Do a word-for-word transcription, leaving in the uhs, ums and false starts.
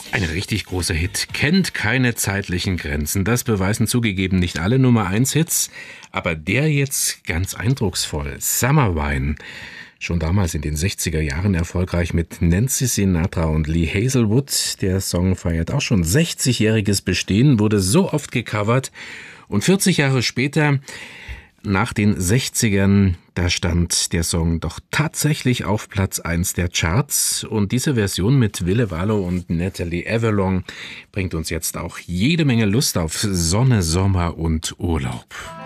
Ein richtig großer Hit, kennt keine zeitlichen Grenzen. Das beweisen zugegeben nicht alle Nummer eins Hits, aber der jetzt ganz eindrucksvoll. Summer Wine. Schon damals in den sechziger Jahren erfolgreich mit Nancy Sinatra und Lee Hazelwood. Der Song feiert auch schon sechzigjähriges Bestehen, wurde so oft gecovert. Und vierzig Jahre später, nach den sechzigern, da stand der Song doch tatsächlich auf Platz eins der Charts. Und diese Version mit Ville Valo und Natalie Avalon bringt uns jetzt auch jede Menge Lust auf Sonne, Sommer und Urlaub.